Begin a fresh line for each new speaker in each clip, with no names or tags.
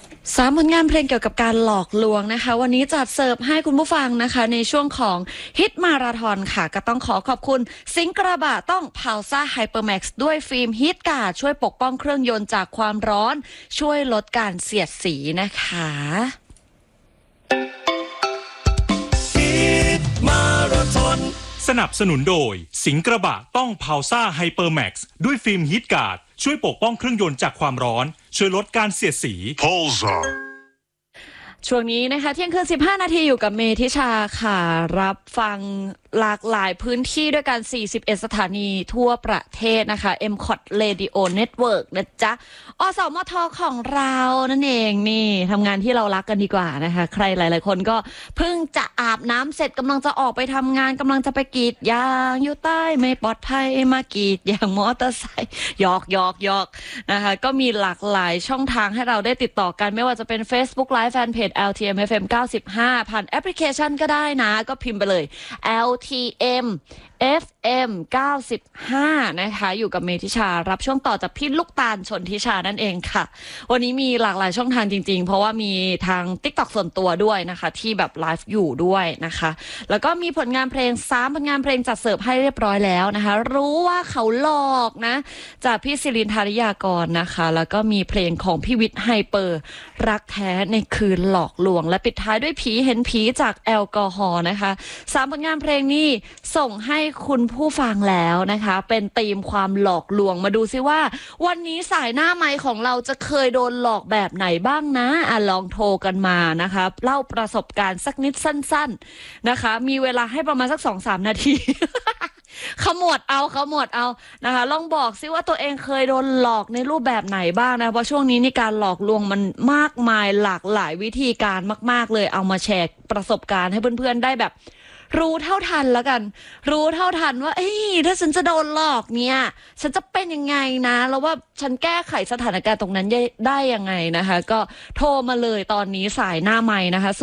3 ผลงานเพลงเกี่ยวกับการหลอกลวงนะคะวันนี้จัดเสิร์ฟให้คุณผู้ฟังนะคะในช่วงของฮิตมาราธอนค่ะก็ต้องขอบคุณสิงกระบะต้องพาวซ่าไฮเปอร์แม็กซ์ด้วยฟิล์มฮิตการ์ดช่วยปกป้องเครื่องยนต์จากความร้อนช่วยลดการเสียดสีนะคะ
ฮิตมาราธอนสนับสนุนโดยสิงกระบะต้องพาวซ่าไฮเปอร์แม็กซ์ด้วยฟิล์มฮิตการ์ดช่วยปกป้องเครื่องยนต์จากความร้อนช่วยลดการเสียดสี
Pulsar
ช่วงนี้นะคะเที่ยงคืน15 นาทีอยู่กับเมธิชาค่ะรับฟังหลากหลายพื้นที่ด้วยกัน41 สถานีทั่วประเทศนะคะ MCOT Radio Network นะจ๊ะอสมทของเรานั่นเองนี่ทำงานที่เรารักกันดีกว่านะคะใครหลายๆคนก็เพิ่งจะอาบน้ำเสร็จกำลังจะออกไปทำงานกำลังจะไปกรีดยางอยู่ใต้ไม่ปลอดภัยมากรีดยางมอเตอร์ไซค์หยอกนะคะก็มีหลากหลายช่องทางให้เราได้ติดต่อกันไม่ว่าจะเป็น Facebook Live Fanpage LTM FM 95ผ่านแอปพลิเคชันก็ได้นะก็พิมพ์ไปเลย LTM FM 95นะคะอยู่กับเมธิชารับช่วงต่อจากพี่ลูกตาลชนทิชานั่นเองค่ะวันนี้มีหลากหลายช่องทางจริงๆเพราะว่ามีทาง TikTok ส่วนตัวด้วยนะคะที่แบบไลฟ์อยู่ด้วยนะคะแล้วก็มีผลงานเพลง3 ผลงานเพลงจัดเสิร์ฟให้เรียบร้อยแล้วนะคะรู้ว่าเขาหลอกนะจากพี่ศิรินทาริยากรนะคะแล้วก็มีเพลงของพี่วิทย์ไฮเปอร์รักแท้ในคืนหลอกลวงและปิดท้ายด้วยผีเห็นผีจากแอลกอฮอล์นะคะ3 ผลงานเพลงนี้ส่งให้คุณผู้ฟังแล้วนะคะเป็นธีมความหลอกลวงมาดูซิว่าวันนี้สายหน้าไมค์ของเราจะเคยโดนหลอกแบบไหนบ้างนะลองโทรกันมานะคะเล่าประสบการณ์สักนิดสั้นๆนะคะมีเวลาให้ประมาณสัก 2-3 นาที ขมวดเอานะคะลองบอกซิว่าตัวเองเคยโดนหลอกในรูปแบบไหนบ้างนะเพราะช่วงนี้ในการหลอกลวงมันมากมายหลากหลายวิธีการมากๆเลยเอามาแชร์ประสบการณ์ให้เพื่อนๆได้แบบรู้เท่าทันแล้วกันรู้เท่าทันว่าถ้าฉันจะโดนหลอกเนี่ยฉันจะเป็นยังไงนะแล้วว่าฉันแก้ไขสถานการณ์ตรงนั้นได้ยังไงนะคะก็โทรมาเลยตอนนี้สายหน้าไมค์นะคะ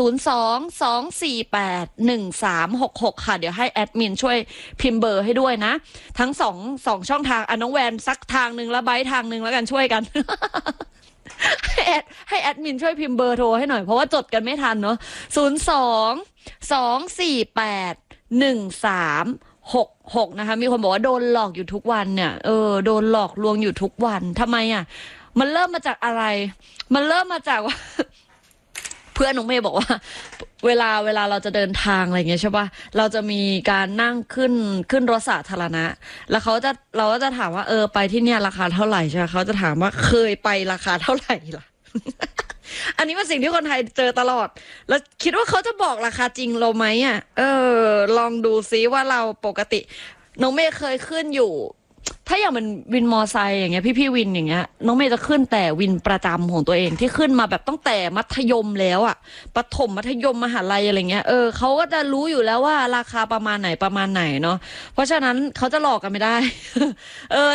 02-248-1366ค่ะเดี๋ยวให้แอดมินช่วยพิมพ์เบอร์ให้ด้วยนะทั้งสองช่องทางน้องแวนสักทางนึงแล้วไบร์ททางนึงแล้วกันช่วยกัน ให้แอดมินช่วยพิมพ์เบอร์โทรให้หน่อยเพราะว่าจดกันไม่ทันเนาะ02-248-1366นะคะมีคนบอกว่าโดนหลอกอยู่ทุกวันเนี่ยโดนหลอกลวงอยู่ทุกวันทำไมอ่ะมันเริ่มมาจากอะไรมันเริ่มมาจากว่า เพื่อนน้องเมย์บอกว่าเวลาเราจะเดินทางอะไรเงี้ยใช่ป่ะเราจะมีการนั่งขึ้นรถสาธารณะแล้วเราก็จะถามว่าไปที่เนี่ยราคาเท่าไหร่ใช่ไหมเขาจะถามว่าเคยไปราคาเท่าไหร่ล่ะ อันนี้เป็นสิ่งที่คนไทยเจอตลอดแล้วคิดว่าเขาจะบอกราคาจริงเราไหมอ่ะลองดูซิว่าเราปกติน้องเมย์เคยขึ้นอยู่ถ้าอย่างเป็นวินมอไซค์อย่างเงี้ยพี่วินอย่างเงี้ยน้องเมย์จะขึ้นแต่วินประจำของตัวเองที่ขึ้นมาแบบตั้งแต่มัธยมแล้วอ่ะประถมมัธยมมหาลัยอะไรเงี้ยเขาก็จะรู้อยู่แล้วว่าราคาประมาณไหนเนาะเพราะฉะนั้นเขาจะหลอกกันไม่ได้